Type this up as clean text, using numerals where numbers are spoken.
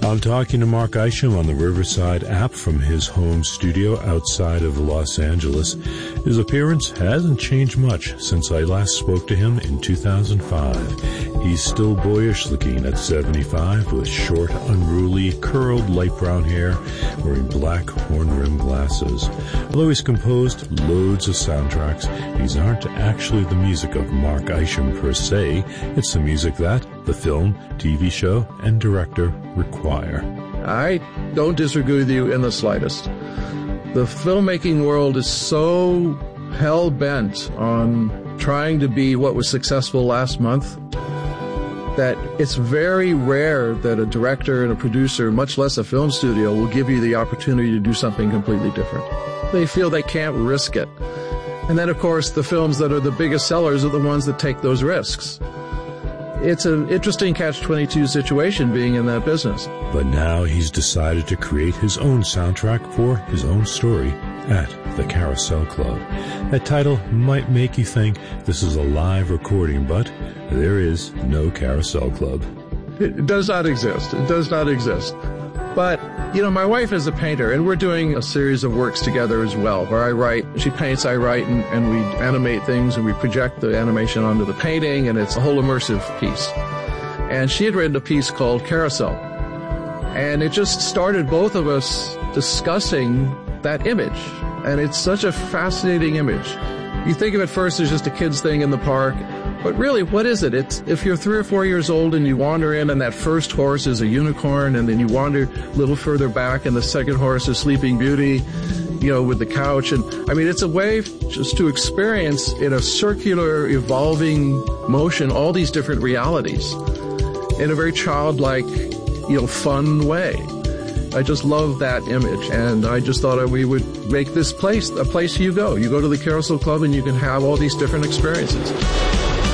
I'm talking to Mark Isham on the Riverside app from his home studio outside of Los Angeles. His appearance hasn't changed much since I last spoke to him in 2005. He's still boyish looking at 75 with short, unruly, curled light brown hair, wearing black horn-rimmed glasses. Although he's composed loads of soundtracks, these aren't actually the music of Mark Isham per se. It's the music that the film, TV show, and director require. I don't disagree with you in the slightest. The filmmaking world is so hell-bent on trying to be what was successful last month that it's very rare that a director and a producer, much less a film studio, will give you the opportunity to do something completely different. They feel they can't risk it. And then, of course, the films that are the biggest sellers are the ones that take those risks. It's an interesting catch-22 situation being in that business. But now he's decided to create his own soundtrack for his own story at the Carousel Club. That title might make you think this is a live recording, but there is no Carousel Club. It does not exist. It does not exist. But, my wife is a painter, and we're doing a series of works together as well, where I write, she paints, I write, and we animate things, and we project the animation onto the painting, and it's a whole immersive piece. And she had written a piece called Carousel. And it just started both of us discussing that image. And it's such a fascinating image. You think of it first as just a kid's thing in the park, but really, what is it? It's if you're 3 or 4 years old and you wander in and that first horse is a unicorn, and then you wander a little further back and the second horse is Sleeping Beauty, with the couch. And it's a way just to experience in a circular, evolving motion all these different realities in a very childlike, fun way. I just love that image, and I just thought we would make this place a place you go. You go to the Carousel Club and you can have all these different experiences.